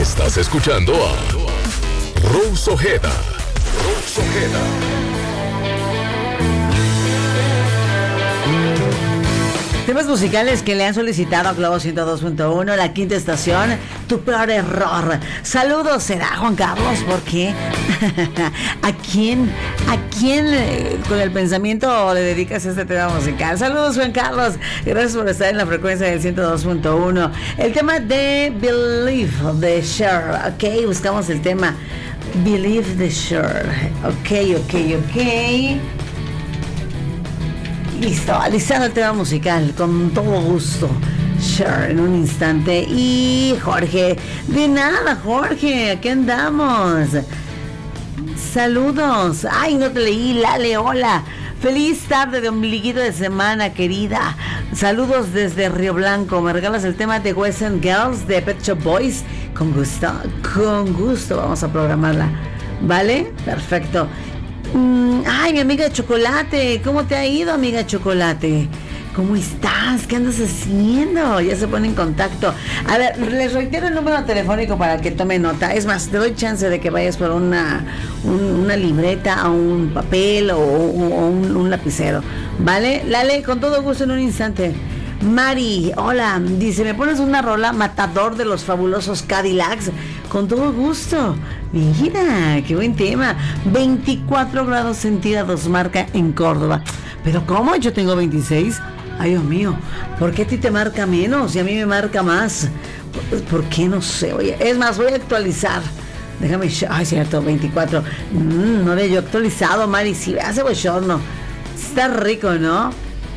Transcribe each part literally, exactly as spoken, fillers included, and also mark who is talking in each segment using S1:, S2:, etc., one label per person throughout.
S1: Estás escuchando a Rose Ojeda. Rose Ojeda.
S2: Temas musicales que le han solicitado a Globo ciento dos punto uno, la quinta estación, tu peor error. Saludos, será Juan Carlos, ¿por qué? ¿A quién, a quién eh, con el pensamiento le dedicas este tema musical? Saludos, Juan Carlos, gracias por estar en la frecuencia del ciento dos punto uno. El tema de Believe de Cher, ok, buscamos el tema Believe de Cher, ok, ok, ok. Listo, alistando el tema musical, con todo gusto. Sure, en un instante. Y Jorge, de nada, Jorge, aquí andamos. Saludos. Ay, no te leí, Lale, hola. Feliz tarde de ombliguito de semana, querida. Saludos desde Río Blanco. ¿Me regalas el tema de Boys and Girls de Pet Shop Boys? Con gusto, con gusto vamos a programarla. ¿Vale? Perfecto. Ay, mi amiga Chocolate, ¿cómo te ha ido, amiga Chocolate? ¿Cómo estás? ¿Qué andas haciendo? Ya se pone en contacto. A ver, les reitero el número telefónico para que tome nota. Es más, te doy chance de que vayas por una, un, una libreta o un papel o, o un, un lapicero. ¿Vale? Lale, con todo gusto en un instante. Mari, hola, dice, ¿me pones una rola Matador de los Fabulosos Cadillacs? Con todo gusto. Mira, qué buen tema. veinticuatro grados centígrados marca en Córdoba. ¿Pero cómo? Yo tengo veintiséis. Ay, Dios mío, ¿por qué a ti te marca menos y a mí me marca más? ¿Por, por qué? No sé. Oye, es más, voy a actualizar. Déjame, ay, cierto, veinticuatro. Mm, no había yo actualizado, Mari. Si hace bochorno. Está rico, ¿no?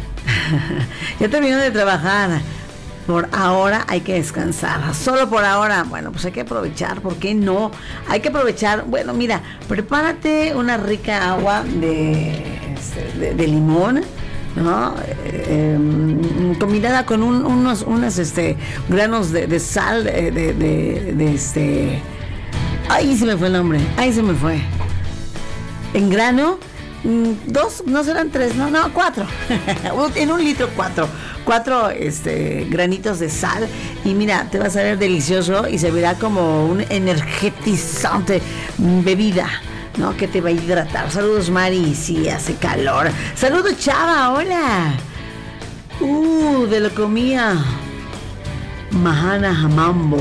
S2: Ya terminó de trabajar. Por ahora hay que descansar. Solo por ahora. Bueno, pues hay que aprovechar. ¿Por qué no? Hay que aprovechar. Bueno, mira, prepárate una rica agua de, de, de limón, ¿no? Eh, eh, combinada con un, unos unas, este, granos de, de sal, de, de, de, de este. Ahí se me fue el nombre. Ahí se me fue. En grano. Dos, no serán tres, no, no, cuatro. En un litro, cuatro. Cuatro este, granitos de sal. Y mira, te va a saber delicioso y se verá como un energetizante bebida, ¿no? Que te va a hidratar. Saludos, Mari, sí, hace calor. Saludos, Chava, hola. Uh, de lo comía Mahana Jamambo.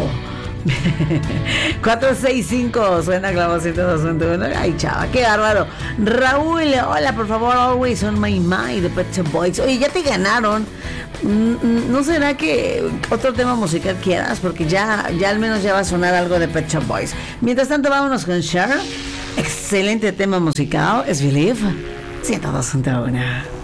S2: cuatro seis cinco suena Clavo ciento dos punto uno. Ay, chava, qué bárbaro. Raúl, hola, por favor, Always on My Mind de Pet Shop Boys. Oye, ya te ganaron. ¿No será que otro tema musical quieras? Porque ya, ya al menos ya va a sonar algo de Pet Shop Boys. Mientras tanto, vámonos con Cher. Excelente tema musical, es Believe ciento dos punto uno.